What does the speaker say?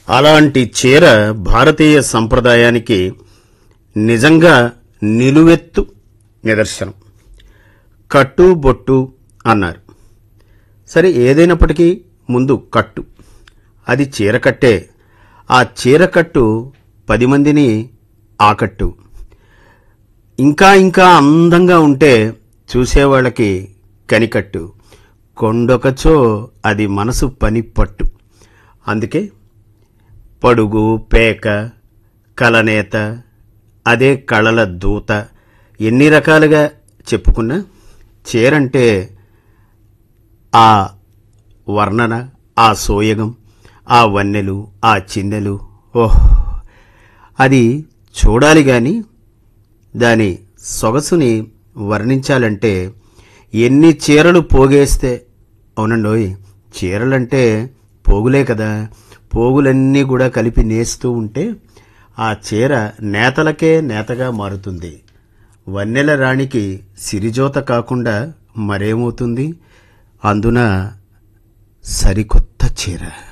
అలాంటి చీర భారతీయ సంప్రదాయానికి నిజంగా నిలువెత్తు నిదర్శనం. కట్టు బొట్టు అన్నారు. సరే, ఏదైనప్పటికీ ముందు కట్టు. అది చీరకట్టే. ఆ చీరకట్టు 10 మందిని ఆకట్టు. ఇంకా ఇంకా అందంగా ఉంటే చూసేవాళ్ళకి కనికట్టు. కొండొకచో అది మనసు పని పట్టు. అందుకే పడుగు, పేక, కలనేత, అదే కళల దూత, ఎన్ని రకాలుగా చెప్పుకున్నా చీరంటే ఆ వర్ణన, ఆ సోయగం, ఆ వన్నెలు, ఆ చిన్నెలు, ఓహ్, అది చూడాలి. గాని దాని సొగసుని వర్ణించాలంటే ఎన్ని చీరలు పోగేస్తే. అవునండోయ్, చీరలంటే పోగులే కదా. పోగులన్నీ కూడా కలిపి నేస్తూ ఉంటే ఆ చీర నేతలకే నేతగా మారుతుంది. వన్నెల రాణికి సిరిజోత కాకుండా మరేమవుతుంది? అందున సరికొత్త చీర.